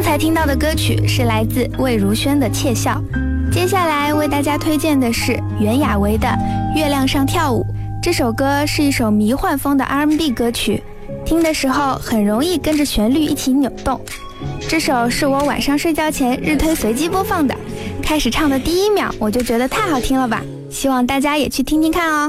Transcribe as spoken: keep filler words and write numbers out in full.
才听到的歌曲是来自魏如萱的《窃笑》，接下来为大家推荐的是袁娅维的《月亮上跳舞》。这首歌是一首迷幻风的 R and B 歌曲，听的时候很容易跟着旋律一起扭动。这首是我晚上睡觉前日推随机播放的，开始唱的第一秒我就觉得太好听了吧，希望大家也去听听看哦。